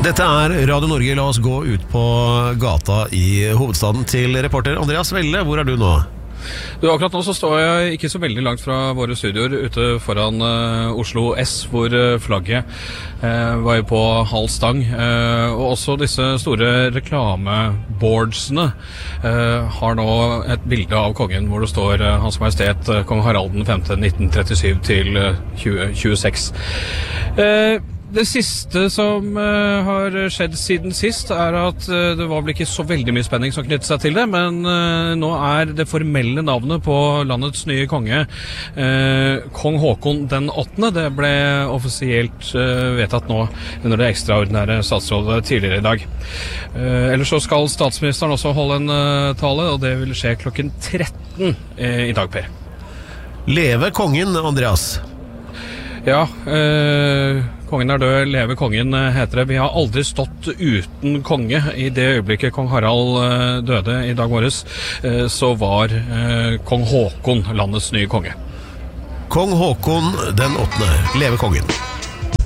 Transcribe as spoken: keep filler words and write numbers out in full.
Dette er Radio Norge. La oss gå ut på gata i hovedstaden til reporter Andreas Velle. Hvor er du nå? Du, akkurat nå så står jeg ikke så veldig langt fra våre studioer ute foran uh, Oslo S, hvor uh, flagget uh, var jo på halv stang. Uh, og også disse store reklameboardsene uh, har nå et bilde av kongen hvor det står uh, Hans Majestet uh, Kong Harald den femte nitten trettisju til uh, tjue tjueseks. Uh, Det siste som uh, har skjedd siden sist er at uh, det var vel ikke så veldig mye spenning som knyttet seg til det, men uh, nå er det formelle navnet på landets nye konge uh, Kong Haakon den åttende. Det ble offisielt uh, vedtatt nå under det ekstraordinære statsrådet tidligere i dag. Uh, ellers så skal statsministeren også holde en uh, tale, og det vil skje klokken tretten uh, i dag, Per. Leve kongen, Andreas. Ja, eh, kongen er død, leve kongen, heter det. Vi har aldri stått uten konge. I det øyeblikket kong Harald eh, døde i dag morges, eh, så var eh, kong Haakon landets nye konge. Kong Haakon den åttende. Leve kongen.